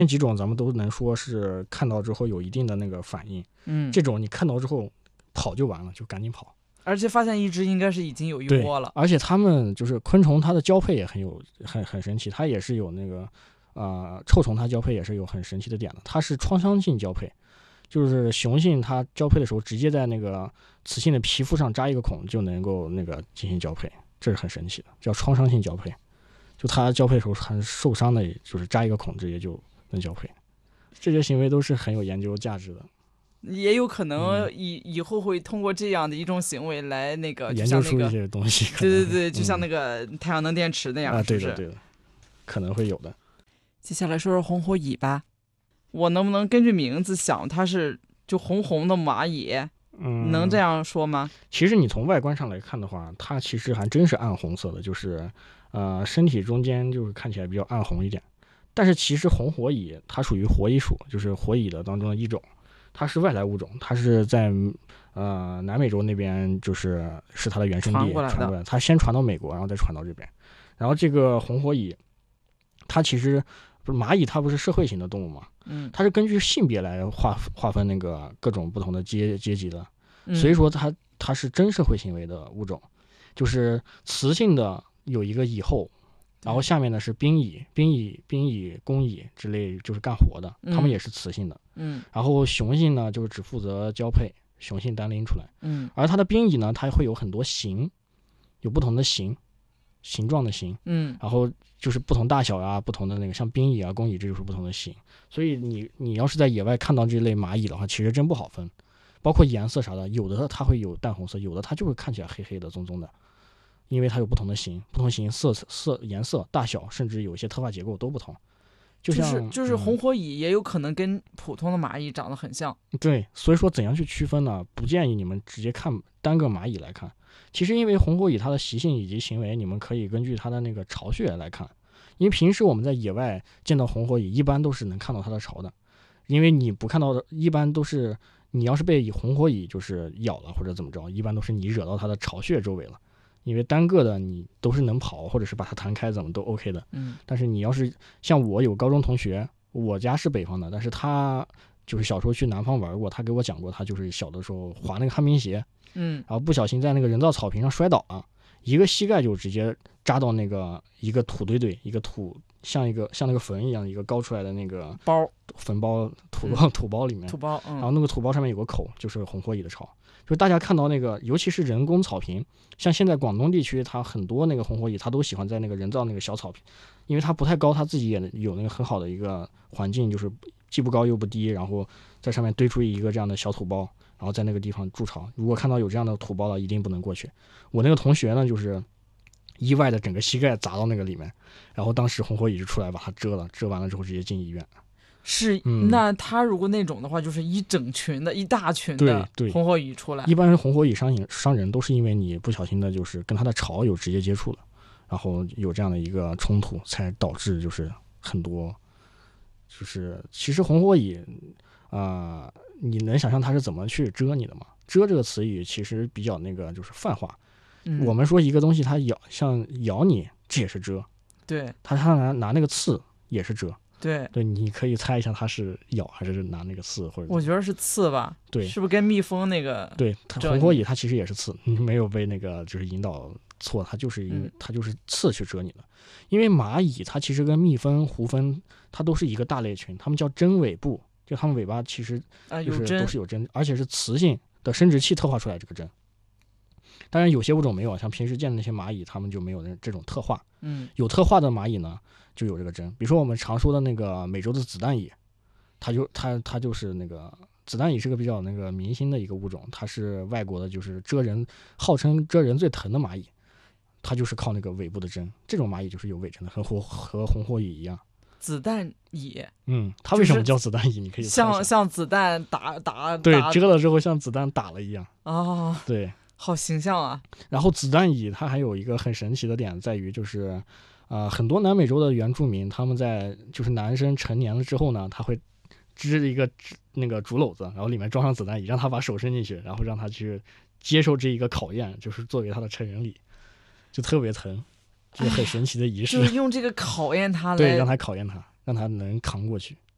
这几种咱们都能说是看到之后有一定的那个反应，这种你看到之后跑就完了，就赶紧跑。 而且发现一只应该是已经有一窝了。 而且它们就是昆虫，它的交配也很神奇，它也是有那个臭虫，它交配也是有很神奇的点的，它是窗腔性交配，就是雄性它交配的时候直接在那个雌性的皮肤上扎一个孔就能够那个进行交配，这是很神奇的，叫窗腔性交配。就它交配的时候很受伤的，就是扎一个孔直接就能交配，这些行为都是很有研究价值的。 也有可能以后会通过这样的一种行为来那个研究出一些东西。 对，就像那个太阳能电池那样， 对的，可能会有的。 接下来说说红火蚁吧，我能不能根据名字想它是就红红的蚂蚁？能这样说吗？ 其实你从外观上来看的话，它其实还真是暗红色的，就是身体中间就是看起来比较暗红一点。但是其实红火蚁它属于火蚁属，就是火蚁的当中的一种。它是外来物种，它是在南美洲那边，是它的原生地传过来，它先传到美国，然后再传到这边。然后这个红火蚁，它其实不是蚂蚁，它不是社会型的动物嘛？它是根据性别来划分那个各种不同的阶级的，所以说它是真社会行为的物种，就是雌性的有一个蚁后。然后下面呢是兵蚁、工蚁之类，就是干活的，它们也是雌性的。然后雄性呢就是只负责交配，雄性单拎出来。而它的兵蚁呢，它会有很多型，有不同的形状的形。然后就是不同大小啊，不同的那个像兵蚁啊、工蚁，这就是不同的形。所以你要是在野外看到这类蚂蚁的话，其实真不好分，包括颜色啥的，有的它会有淡红色，有的它就会看起来黑黑的、棕棕的。因为它有不同的形、色、颜色、大小，甚至有些特化结构都不同。 就是红火蚁也有可能跟普通的蚂蚁长得很像。 对，所以说怎样去区分呢？不建议你们直接看单个蚂蚁来看。其实因为红火蚁它的习性以及行为，你们可以根据它的那个巢穴来看。因为平时我们在野外见到红火蚁，一般都是能看到它的巢的。因为你不看到的，一般都是你要是被红火蚁就是咬了或者怎么着，一般都是你惹到它的巢穴周围了。因为单个的你都是能跑，或者是把它弹开，怎么都 OK 的。但是你要是像我有高中同学，我家是北方的，但是他就是小时候去南方玩过，他给我讲过，他就是小的时候滑那个旱冰鞋，然后不小心在那个人造草坪上摔倒了，一个膝盖就直接扎到那个一个土堆，一个土像那个坟一样一个高出来的那个坟包土包里面，然后那个土包上面有个口，就是红火蚁的巢。就是大家看到那个，尤其是人工草坪，像现在广东地区，它很多那个红火蚁，它都喜欢在那个人造那个小草坪，因为它不太高，它自己也有那个很好的一个环境，就是既不高又不低，然后在上面堆出一个这样的小土包，然后在那个地方筑巢。如果看到有这样的土包了，一定不能过去。我那个同学呢，就是意外的整个膝盖砸到那个里面，然后当时红火蚁就出来把它蛰了，蛰完了之后直接进医院。 那他如果那种的话，就是一整群的、一大群的红火蚁出来。 一般红火蚁伤人都是因为你不小心的，就是跟它的巢有直接接触了，然后有这样的一个冲突，才导致就是很多，就是其实红火蚁你能想象它是怎么去蛰你的吗？蛰这个词语其实比较那个就是泛化。我们说一个东西它咬你，这也是蛰。 对， 它拿那个刺也是蛰。 对， 你可以猜一下它是咬还是拿那个刺，或者我觉得是刺吧。 对， 是不是跟蜜蜂那个？ 对，红火蚁它其实也是刺，你没有被那个就是引导错，它就是因为它就是刺去蛰你的。因为蚂蚁它其实跟蜜蜂、胡蜂它都是一个大类群，它们叫针尾部，就它们尾巴其实就是都是有针，而且是雌性的生殖器特化出来这个针。当然有些物种没有，像平时见的那些蚂蚁，它们就没有这种特化。有特化的蚂蚁呢，就有这个针。比如说我们常说的那个美洲的子弹蚁，它就是那个子弹蚁是个比较那个明星的一个物种，它是外国的，就是号称蛰人最疼的蚂蚁，它就是靠那个尾部的针。这种蚂蚁就是有尾针的，和红火蚁一样。 子弹蚁， 它为什么叫子弹蚁？你可以像子弹打对，蛰了之后像子弹打了一样对。 好形象啊！然后子弹蚁它还有一个很神奇的点在于，就是很多南美洲的原住民，他们在就是男生成年了之后呢，他会支一个那个竹篓子，然后里面装上子弹蚁，让他把手伸进去，然后让他去接受这一个考验，就是作为他的成人礼，就特别疼，就是很神奇的仪式。 就是用这个考验他来， 对，让他考验他，让他能扛过去。